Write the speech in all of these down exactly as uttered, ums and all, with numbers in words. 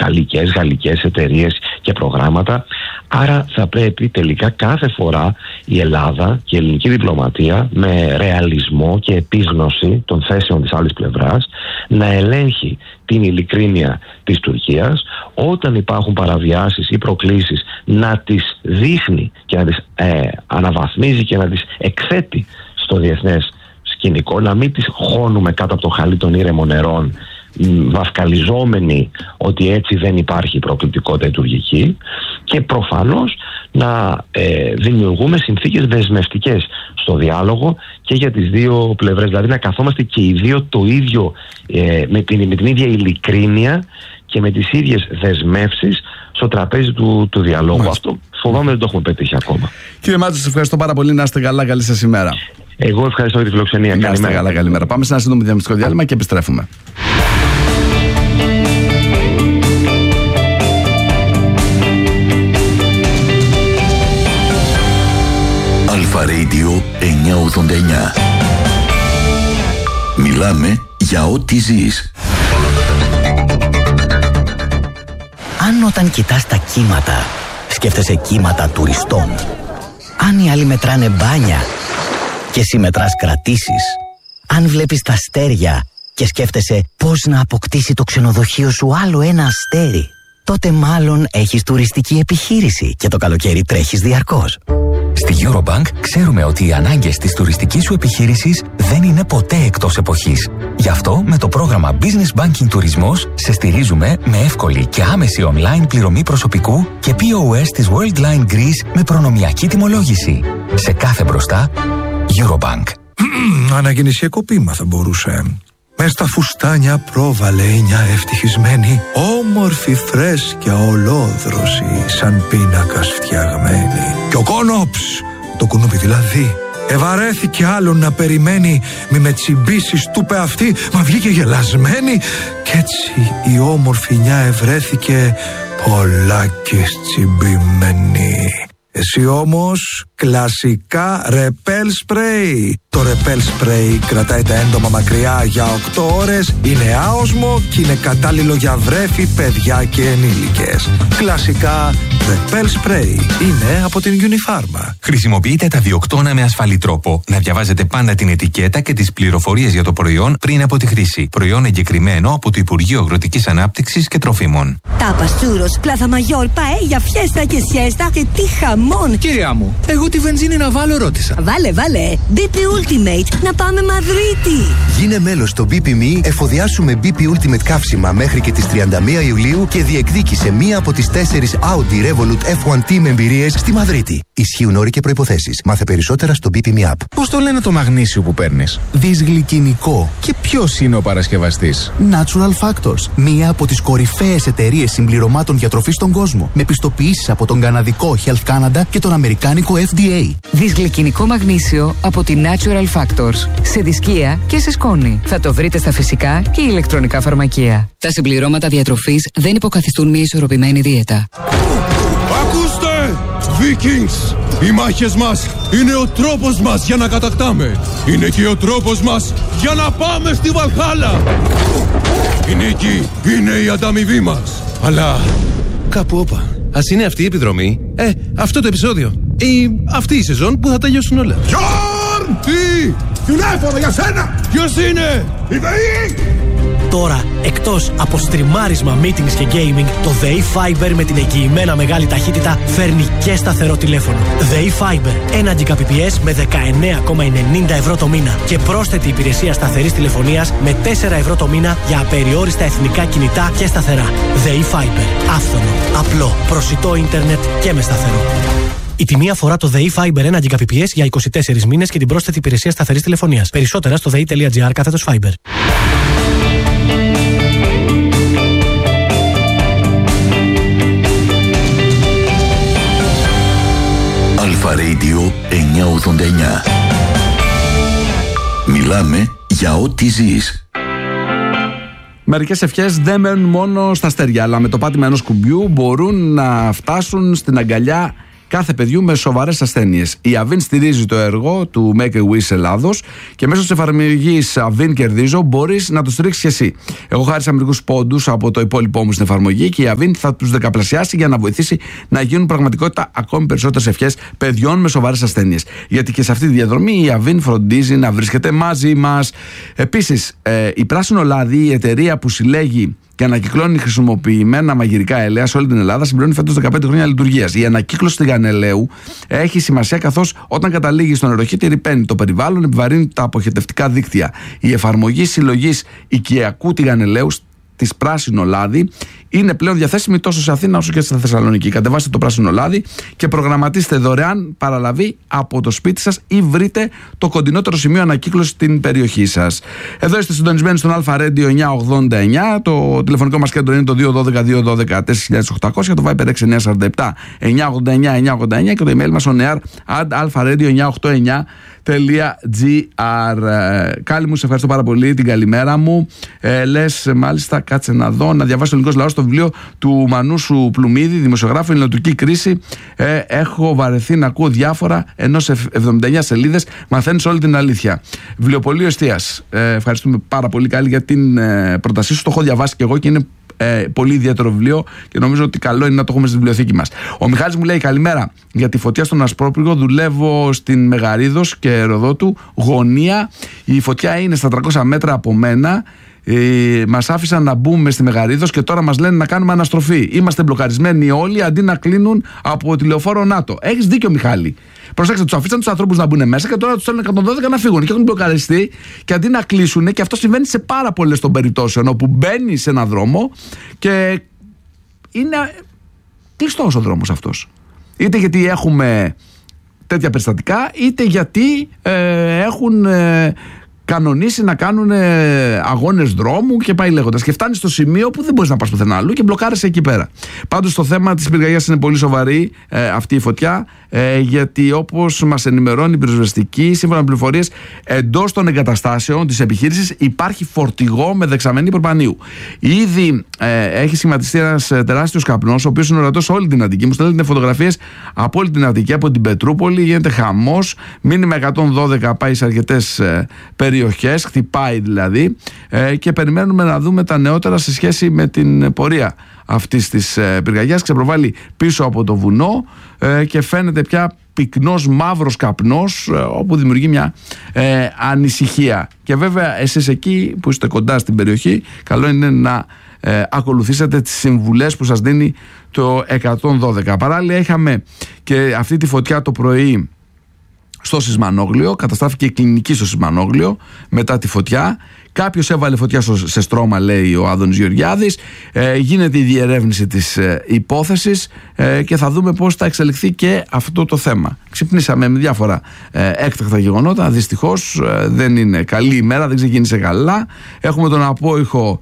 ιταλικές, γαλλικές εταιρείες και προγράμματα. Άρα θα πρέπει τελικά κάθε φορά η Ελλάδα και η ελληνική διπλωματία με ρεαλισμό και επίγνωση των θέσεων της άλλης πλευράς να ελέγχει την ειλικρίνεια της Τουρκίας, όταν υπάρχουν παραβιάσεις ή προκλήσεις να τις δείχνει και να τις ε, αναβαθμίζει και να τις εκθέτει στο διεθνές σκηνικό, να μην τις χώνουμε κάτω από το χαλί των ήρεμων νερών, βαφκαλιζόμενοι ότι έτσι δεν υπάρχει προκλητικότητα τουρκική, και προφανώς να ε, δημιουργούμε συνθήκες δεσμευτικές στο διάλογο και για τις δύο πλευρές, δηλαδή να καθόμαστε και οι δύο το ίδιο, ε, με, την, με την ίδια ειλικρίνεια και με τις ίδιες δεσμεύσεις στο τραπέζι του, του διαλόγου. Μάλιστα. Αυτό φοβάμαι δεν το έχουμε πετύχει ακόμα. Κύριε Μάτσο, σας ευχαριστώ πάρα πολύ. Να είστε καλά, καλή σας ημέρα. Εγώ ευχαριστώ για τη φιλοξενία. Να είστε καλά, καλημέρα. Πάμε σε ένα σύντομο διαφημιστικό διάλειμμα και επιστρέφουμε. Αλφα Radio εννιακόσια ογδόντα εννιά. Μιλάμε για ό,τι ζεις. Αν όταν κοιτάς τα κύματα σκέφτεσαι κύματα τουριστών, αν οι άλλοι μετράνε μπάνια και εσύ μετράς κρατήσεις, αν βλέπεις τα αστέρια και σκέφτεσαι πώς να αποκτήσει το ξενοδοχείο σου άλλο ένα αστέρι, τότε μάλλον έχεις τουριστική επιχείρηση και το καλοκαίρι τρέχεις διαρκώς. Στη Eurobank ξέρουμε ότι οι ανάγκες της τουριστικής σου επιχείρησης δεν είναι ποτέ εκτός εποχής. Γι' αυτό με το πρόγραμμα Business Banking Τουρισμός σε στηρίζουμε με εύκολη και άμεση online πληρωμή προσωπικού και πι ο ες της Worldline Greece με προνομιακή τιμολόγηση. Σε κάθε μπροστά, Eurobank. Αναγεννησιακό ποίημα θα μπορούσε. Μες στα φουστάνια πρόβαλε μια ευτυχισμένη, όμορφη φρέσκια ολόδρωση, σαν πίνακας φτιαγμένη. Και ο κόνοψ, το κουνούπι δηλαδή, ευαρέθηκε άλλον να περιμένει, μη με τσιμπήσεις του πε αυτή, μα βγήκε γελασμένη. Κι έτσι η όμορφη νιά ευρέθηκε πολλάκις τσιμπημένη. Εσύ όμως κλασικά ρεπέλ σπρέι. Το ρεπέλ σπρέι κρατάει τα έντομα μακριά για οκτώ ώρες, είναι άοσμο και είναι κατάλληλο για βρέφη, παιδιά και ενήλικες. Κλασικά ρεπέλ σπρέι είναι από την Unifarma. Χρησιμοποιείτε τα διοκτώνα με ασφαλή τρόπο. Να διαβάζετε πάντα την ετικέτα και τις πληροφορίες για το προϊόν πριν από τη χρήση. Προϊόν εγκεκριμένο από το Υπουργείο Αγροτικής Ανάπτυξης και Τροφίμων. Τάπας, τσούρος, πλάθα μαγιόρ, παέλια, φιέστα και σιέστα και τι χαμόν. Κυρία μου, εγώ τη βενζίνη να βάλω ρώτησα. Βάλε, βάλε. μπι πι Ultimate, να πάμε Μαδρίτη. Γίνε μέλος στο μπι πι εμ ι, εφοδιάσου με μπι πι Ultimate καύσιμα μέχρι και τις τριάντα μία Ιουλίου και διεκδίκησε μία από τις τέσσερις Audi Revolut εφ ουάν Team εμπειρίες στη Μαδρίτη. Ισχύουν όροι και προϋποθέσεις. Μάθε περισσότερα στο μπι πι εμ ι App. Πώς το λένε το μαγνήσιο που παίρνεις? Δυσγλυκινικό. Και ποιος είναι ο παρασκευαστής? Natural Factors. Μία από τις κορυφαίες εταιρείες συμπληρωμάτων διατροφής στον κόσμο. Με πιστοποιήσεις από τον καναδικό Health Canada και τον αμερικάνικο εφ ντι έι. Δυσγλυκινικό μαγνήσιο από τη Natural Factors. Σε δισκία και σε σκόνη. Θα το βρείτε στα φυσικά και ηλεκτρονικά φαρμακεία. Τα συμπληρώματα διατροφής δεν υποκαθιστούν μια ισορροπημένη δίαιτα. Ακούστε! Vikings! Οι μάχες μας είναι ο τρόπος μας για να κατακτάμε. Είναι και ο τρόπος μας για να πάμε στη Βαλχάλα. Η νίκη είναι η ανταμοιβή μας. Αλλά κάπου όπα. Ας είναι αυτή η επιδρομή, ε, αυτό το επεισόδιο ή αυτή η σεζόν που θα τελειώσουν όλα. Γιόρν! Τι! Τηλέφωνο για σένα! Ποιος είναι? Η ΔΕΗ! Τώρα, εκτός από στριμάρισμα, meetings και gaming, το ΔΕΗ Fiber με την εγγυημένα μεγάλη ταχύτητα φέρνει και σταθερό τηλέφωνο. ΔΕΗ Fiber, ένα Gbps με δεκαεννέα κόμμα ενενήντα ευρώ το μήνα και πρόσθετη υπηρεσία σταθερής τηλεφωνίας με τέσσερα ευρώ το μήνα για απεριόριστα εθνικά κινητά και σταθερά. ΔΕΗ Fiber, άφθονο, απλό, προσιτό ίντερνετ και με σταθερό. Η τιμή αφορά το ΔΕΗ Fiber ένα Gbps για είκοσι τέσσερις μήνες και την πρόσθετη υπηρεσία σταθερής τηλεφωνίας. Περισσότερα στο δei.gr κάθετος Fiber. Αλφα Radio εννιακόσια ογδόντα εννιά. Μιλάμε για ό,τι ζεις. Μερικές ευχές δεν μένουν μόνο στα αστέρια, αλλά με το πάτημα ενός κουμπιού μπορούν να φτάσουν στην αγκαλιά κάθε παιδιού με σοβαρές ασθένειες. Η Avin στηρίζει το έργο του Make a Wish Ελλάδος και μέσω της εφαρμογής Avin Κερδίζω μπορείς να το στηρίξεις και εσύ. Εγώ χάρισα μερικούς πόντους από το υπόλοιπό μου στην εφαρμογή και η Avin θα τους δεκαπλασιάσει για να βοηθήσει να γίνουν πραγματικότητα ακόμη περισσότερες ευχές παιδιών με σοβαρές ασθένειες. Γιατί και σε αυτή τη διαδρομή η Avin φροντίζει να βρίσκεται μαζί μας. Επίσης, ε, η Πράσινο Λάδι, η εταιρεία που συλλέγει και ανακυκλώνει χρησιμοποιημένα μαγειρικά ελαία σε όλη την Ελλάδα, συμπληρώνει φέτος δεκαπέντε χρόνια λειτουργίας. Η ανακύκλωση τηγανελαίου έχει σημασία καθώς όταν καταλήγει στον νεροχύτη ρυπαίνει το περιβάλλον, επιβαρύνει τα αποχετευτικά δίκτυα. Η εφαρμογή συλλογής οικιακού τηγανελαίου της Πράσινο Λάδι είναι πλέον διαθέσιμη τόσο σε Αθήνα όσο και στη Θεσσαλονίκη. Κατεβάστε το Πράσινο Λάδι και προγραμματίστε δωρεάν παραλαβή από το σπίτι σας ή βρείτε το κοντινότερο σημείο ανακύκλωση στην περιοχή σας. Εδώ είστε συντονισμένοι στον Αλφα Radio εννιακόσια ογδόντα εννιά. Το τηλεφωνικό μας κέντρο είναι το δύο ένα δύο δύο ένα δύο τέσσερα οκτακόσια, το Viber έξι εννιά τέσσερα επτά εννιακόσια ογδόντα εννιά εννιακόσια ογδόντα εννιά και το email μας on air at alpharadio εννιακόσια ογδόντα εννιά. .gr. Κάλλη μου, σε ευχαριστώ πάρα πολύ, την καλημέρα μου. Ε, λες, μάλιστα, κάτσε να δω, να διαβάσει ο ελληνικός λαός το βιβλίο του Μανούσου Πλουμίδη, δημοσιογράφου, Ελληνοτουρκική κρίση. Ε, έχω βαρεθεί να ακούω διάφορα, ενώ σε εβδομήντα εννιά σελίδες μαθαίνεις όλη την αλήθεια. Βιβλιοπωλείο Εστίας. Ε, ευχαριστούμε πάρα πολύ, Κάλλη, για την ε, πρότασή σου. Το έχω διαβάσει και εγώ και είναι Ε, πολύ ιδιαίτερο βιβλίο και νομίζω ότι καλό είναι να το έχουμε στη βιβλιοθήκη μας. Ο Μιχάλης μου λέει: καλημέρα. Για τη φωτιά στον Ασπρόπυργο δουλεύω στην Μεγαρίδος και Εροδότου. Γωνία. Η φωτιά είναι στα τριακόσια μέτρα από μένα. Ε, μας άφησαν να μπούμε στη Μεγαρίδος και τώρα μας λένε να κάνουμε αναστροφή. Είμαστε μπλοκαρισμένοι όλοι αντί να κλείνουν από τη λεωφόρο ΝΑΤΟ. Έχεις δίκιο, Μιχάλη. Προσέξτε, τους αφήσαν τους ανθρώπους να μπουν μέσα και τώρα τους στέλνουν εκατόν δώδεκα να φύγουν και έχουν μπλοκαριστεί. Και αντί να κλείσουν, και αυτό συμβαίνει σε πάρα πολλές των περιπτώσεων, όπου μπαίνει σε έναν δρόμο και είναι κλειστός ο δρόμος αυτός. Είτε γιατί έχουμε τέτοια περιστατικά, είτε γιατί ε, έχουν. Ε, κανονίσει να κάνουν αγώνες δρόμου και πάει λέγοντας. Και φτάνει στο σημείο που δεν μπορείς να πας πουθενά αλλού και μπλοκάρεσαι εκεί πέρα. Πάντως το θέμα της πυρκαγιάς είναι πολύ σοβαρή ε, αυτή η φωτιά, ε, γιατί όπως μας ενημερώνει η πυροσβεστική, σύμφωνα με πληροφορίες, εντός των εγκαταστάσεων της επιχείρησης υπάρχει φορτηγό με δεξαμενή προπανίου. Ήδη ε, έχει σχηματιστεί ένας τεράστιος καπνός, ο οποίος είναι ορατός σε όλη την Αττική. Μου στέλνετε φωτογραφίες από όλη την Αττική, από την Πετρούπολη, γίνεται χαμός. Μήνυμα εκατόν δώδεκα πάει σε αρκετές ε, περιοχές, χτυπάει δηλαδή, ε, και περιμένουμε να δούμε τα νεότερα σε σχέση με την πορεία αυτής της ε, πυρκαγιάς. Ξεπροβάλλει πίσω από το βουνό ε, και φαίνεται πια πυκνός μαύρος καπνός, ε, όπου δημιουργεί μια ε, ανησυχία. Και βέβαια εσείς εκεί που είστε κοντά στην περιοχή, καλό είναι να ε, ακολουθήσετε τις συμβουλές που σας δίνει το εκατόν δώδεκα. Παράλληλα είχαμε και αυτή τη φωτιά το πρωί στο Σισμανόγλιο, καταστράφηκε η κλινική στο Σισμανόγλιο μετά τη φωτιά. Κάποιος έβαλε φωτιά στο, σε στρώμα, λέει ο Άδωνης Γεωργιάδης. Ε, γίνεται η διερεύνηση της ε, υπόθεσης ε, και θα δούμε πώς θα εξελιχθεί και αυτό το θέμα. Ξυπνήσαμε με διάφορα ε, έκτακτα γεγονότα. Δυστυχώς ε, δεν είναι καλή ημέρα, δεν ξεκίνησε καλά. Έχουμε τον απόϊχο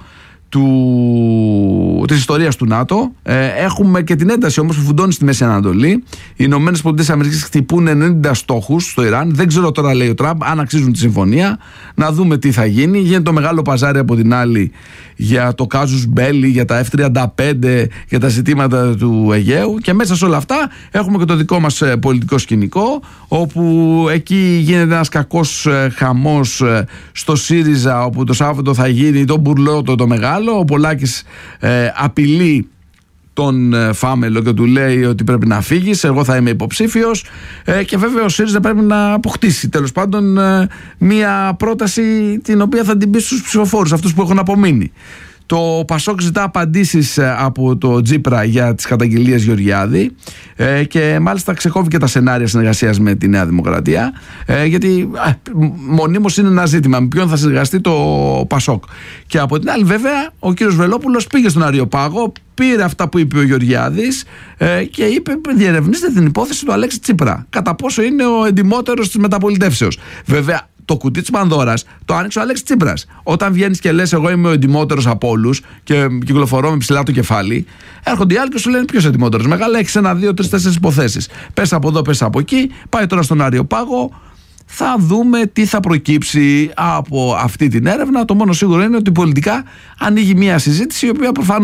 του, της ιστορίας του ΝΑΤΟ. Ε, έχουμε και την ένταση όμως που φουντώνει στη Μέση Ανατολή. Οι Ηνωμένες Πολιτείες Αμερικής χτυπούν ενενήντα στόχους στο Ιράν. Δεν ξέρω τώρα, λέει ο Τραμπ, αν αξίζουν τη συμφωνία. Να δούμε τι θα γίνει. Γίνεται το μεγάλο παζάρι από την άλλη για το κάζους μπέλι, για τα εφ τριάντα πέντε, για τα ζητήματα του Αιγαίου. Και μέσα σε όλα αυτά έχουμε και το δικό μας πολιτικό σκηνικό, όπου εκεί γίνεται ένας κακός χαμός στο ΣΥΡΙΖΑ, όπου το Σάββατο θα γίνει το μπουρλότο το μεγάλο. Ο Πολάκης ε, απειλεί τον ε, Φάμελο και του λέει ότι πρέπει να φύγεις, εγώ θα είμαι υποψήφιος, ε, και βέβαια ο ΣΥΡΙΖΑ πρέπει να αποκτήσει τέλος πάντων ε, μια πρόταση την οποία θα την πει στους ψηφοφόρους, αυτούς που έχουν απομείνει. Το Πασόκ ζητά απαντήσεις από το Τζίπρα για τις καταγγελίες Γεωργιάδη ε, και μάλιστα ξεκόβει και τα σενάρια συνεργασίας με τη Νέα Δημοκρατία, ε, γιατί ε, μονίμως είναι ένα ζήτημα με ποιον θα συνεργαστεί το Πασόκ. Και από την άλλη βέβαια ο κύριος Βελόπουλος πήγε στον Αριοπάγο, πήρε αυτά που είπε ο Γεωργιάδης ε, και είπε: διερευνήστε την υπόθεση του Αλέξη Τσίπρα, κατά πόσο είναι ο εντιμότερος της μεταπολιτεύσεως. Βέβαια το κουτί της Πανδώρας το άνοιξε ο Αλέξης Τσίπρας. Όταν βγαίνεις και λες εγώ είμαι ο εντιμότερος από όλους και κυκλοφορώ με ψηλά το κεφάλι, έρχονται οι άλλοι και σου λένε ποιος εντιμότερος. Μεγάλα, έχεις ένα, δύο, τρεις, τέσσερις υποθέσεις. Πες από εδώ, πες από εκεί. Πάει τώρα στον Αριοπάγο. Θα δούμε τι θα προκύψει από αυτή την έρευνα. Το μόνο σίγουρο είναι ότι πολιτικά ανοίγει μια συζήτηση η οποία προφανώς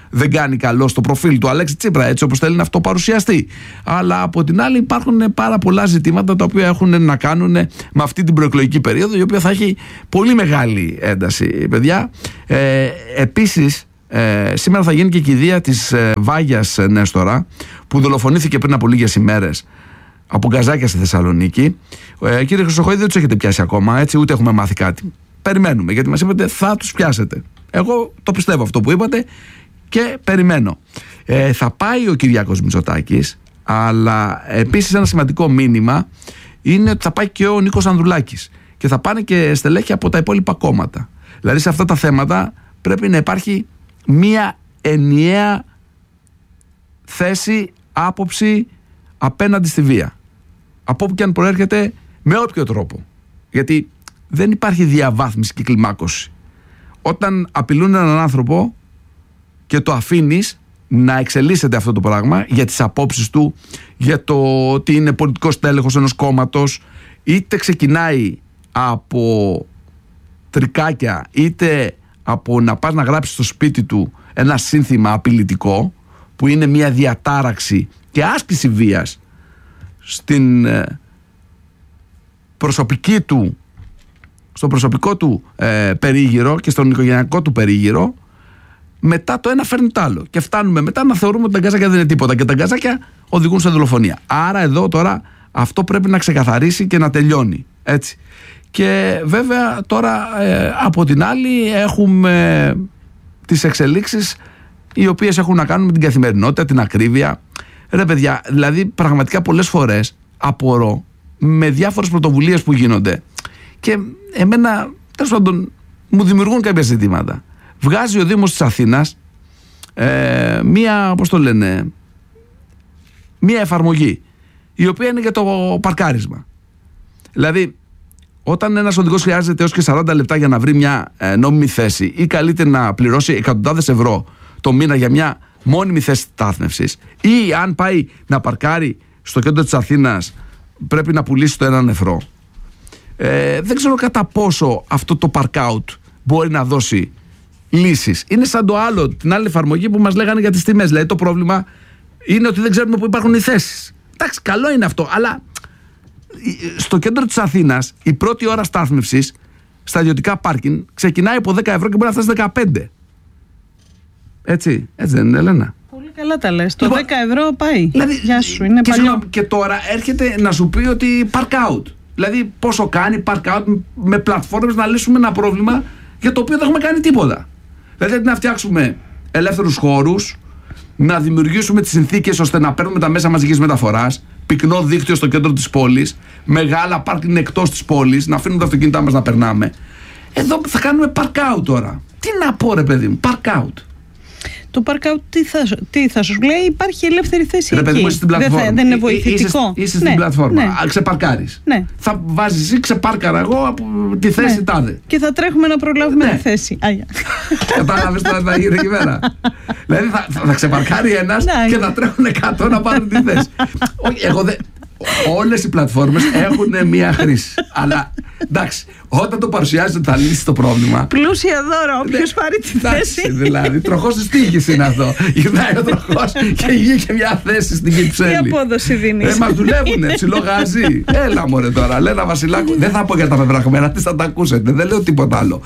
δεν κάνει καλό στο προφίλ του Αλέξη Τσίπρα, έτσι όπως θέλει να αυτοπαρουσιαστεί. Αλλά από την άλλη υπάρχουν πάρα πολλά ζητήματα τα οποία έχουν να κάνουν με αυτή την προεκλογική περίοδο, η οποία θα έχει πολύ μεγάλη ένταση, παιδιά. Ε, επίσης, ε, σήμερα θα γίνει και η κηδεία της ε, Βάγιας Νέστορα, που δολοφονήθηκε πριν από λίγες ημέρες από γκαζάκια στη Θεσσαλονίκη. Ε, κύριε Χρυσοχοίδη, δεν τους έχετε πιάσει ακόμα, έτσι, ούτε έχουμε μάθει κάτι. Περιμένουμε, γιατί μας είπατε θα τους πιάσετε. Εγώ το πιστεύω αυτό που είπατε και περιμένω. Ε, θα πάει ο Κυριάκος Μητσοτάκης, αλλά επίσης ένα σημαντικό μήνυμα είναι ότι θα πάει και ο Νίκος Ανδρουλάκης και θα πάνε και στελέχη από τα υπόλοιπα κόμματα. Δηλαδή σε αυτά τα θέματα πρέπει να υπάρχει μία ενιαία θέση, άποψη απέναντι στη βία. Από όπου και αν προέρχεται, με όποιο τρόπο. Γιατί δεν υπάρχει διαβάθμιση και κλιμάκωση. Όταν απειλούν έναν άνθρωπο και το αφήνεις να εξελίσσεται αυτό το πράγμα για τις απόψεις του, για το ότι είναι πολιτικός τέλεχος ενός κόμματος, είτε ξεκινάει από τρικάκια, είτε από να πας να γράψεις στο σπίτι του ένα σύνθημα απειλητικό, που είναι μια διατάραξη και άσκηση βίας στην προσωπική του, στο προσωπικό του ε, περίγυρο και στον οικογενειακό του περίγυρο, μετά το ένα φέρνει το άλλο. Και φτάνουμε μετά να θεωρούμε ότι τα γκαζάκια δεν είναι τίποτα και τα γκαζάκια οδηγούν σε δολοφονία. Άρα εδώ τώρα αυτό πρέπει να ξεκαθαρίσει και να τελειώνει. Έτσι. Και βέβαια τώρα ε, από την άλλη έχουμε τις εξελίξεις οι οποίες έχουν να κάνουν με την καθημερινότητα, την ακρίβεια. Ρε παιδιά, δηλαδή πραγματικά πολλές φορές απορώ με διάφορες πρωτοβουλίες που γίνονται και εμένα τέλος πάντων μου δημιουργούν κάποια ζητήματα. Βγάζει ο Δήμος της Αθήνας ε, μία, πώς το λένε, μία εφαρμογή η οποία είναι για το παρκάρισμα. Δηλαδή όταν ένας οδηγός χρειάζεται έως και σαράντα λεπτά για να βρει μια ε, νόμιμη θέση ή καλείται να πληρώσει εκατοντάδες ευρώ το μήνα για μια μόνιμη θέση στάθμευσης, ή αν πάει να παρκάρει στο κέντρο της Αθήνας πρέπει να πουλήσει το έναν ευρώ. Ε, δεν ξέρω κατά πόσο αυτό το parkout μπορεί να δώσει λύσεις. Είναι σαν το άλλο, την άλλη εφαρμογή που μας λέγανε για τις τιμές. Δηλαδή το πρόβλημα είναι ότι δεν ξέρουμε πού υπάρχουν οι θέσεις. Εντάξει, καλό είναι αυτό, αλλά στο κέντρο της Αθήνας η πρώτη ώρα στάθμευσης στα ιδιωτικά πάρκινγκ ξεκινάει από δέκα ευρώ και μπορεί να φτάσει δεκαπέντε. Έτσι, έτσι δεν είναι, Ελένα? Πολύ καλά τα λες. Το λοιπόν, δέκα ευρώ πάει. Δηλαδή, γεια σου, είναι και, παλιό. και τώρα έρχεται να σου πει ότι park out. Δηλαδή πόσο κάνει park out με πλατφόρμες να λύσουμε ένα πρόβλημα για το οποίο δεν έχουμε κάνει τίποτα. Δηλαδή να φτιάξουμε ελεύθερους χώρους, να δημιουργήσουμε τις συνθήκες ώστε να παίρνουμε τα μέσα μαζικής μεταφοράς, πυκνό δίκτυο στο κέντρο της πόλης, μεγάλα πάρκινγκ εκτός της πόλης, να αφήνουμε τα αυτοκίνητά μας να περνάμε. Εδώ θα κάνουμε park out τώρα. Τι να πω ρε παιδί μου, park out. Το parkout τι θα, τι θα σου λέει, υπάρχει ελεύθερη θέση ρε, εκεί. παιδί μου, στην δεν, θα, δεν είναι βοηθητικό. Είσαι, είσαι ναι, στην πλατφόρμα, ναι. ξεπαρκάρεις. Ναι. Θα βάζεις εσύ, ξεπάρκαρα εγώ από τη θέση ναι. τάδε. Και θα τρέχουμε να προλάβουμε ναι. τη θέση. Κατάλαβες τώρα θα γίνει εκεί πέρα. Δηλαδή θα, θα, θα ξεπαρκάρει ένας ναι, και θα τρέχουν εκατό να πάρουν τη θέση. Όχι, εγώ δεν... Όλες οι πλατφόρμες έχουν μία χρήση. Αλλά εντάξει, όταν το παρουσιάζει θα λύσει το πρόβλημα. Πλούσια δώρα, όποιος πάρει τη θέση. Δηλαδή, τροχός της τύχης είναι αυτό. Γυρνάει ο τροχός και βγήκε μια θέση στην Κυψέλη. Τι απόδοση δίνεις? Ε, μας δουλεύουνε, ψιλογαζί. Έλα μωρέ τώρα, Λένα Βασιλάκου. Δεν θα πω για τα πεπραγμένα, τι θα τα ακούσετε. Δεν λέω τίποτα άλλο.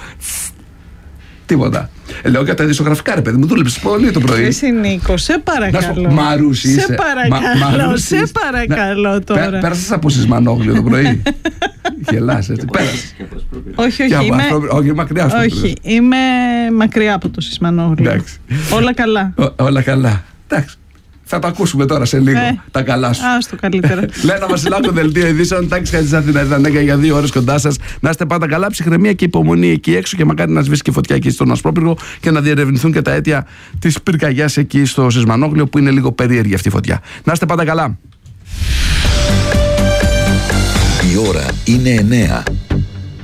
Τίποτα. Λέω για τα ειδησιογραφικά, ρε παιδί μου, δούλεψε πολύ το πρωί. Εσύ Νίκο, σε παρακαλώ. Μαρούσι είσαι. Σε παρακαλώ, σε παρακαλώ τώρα. Πέρασες από Σισμανόγλιο το πρωί? Γελάς έτσι, πέρασες. Όχι, όχι, είμαι... όχι, μακριά στο όχι, είμαι μακριά από το Σισμανόγλιο. Όλα καλά. Όλα καλά. Εντάξει. Θα τα ακούσουμε τώρα σε λίγο. Ε, τα καλά σου. Άστο καλύτερα. Λένα Βασιλάκου, δελτίο ειδήσεων. Τάξη Χατζη Αθήνα ήταν για δύο ώρες κοντά σας. Να είστε πάντα καλά, ψυχραιμία και υπομονή εκεί έξω και μακάρι να σβήσει και φωτιά εκεί στον Ασπρόπυργο και να διερευνηθούν και τα αίτια της πυρκαγιάς εκεί στο Σισμανόγλιο που είναι λίγο περίεργη αυτή η φωτιά. Να είστε πάντα καλά. Η ώρα είναι εννέα.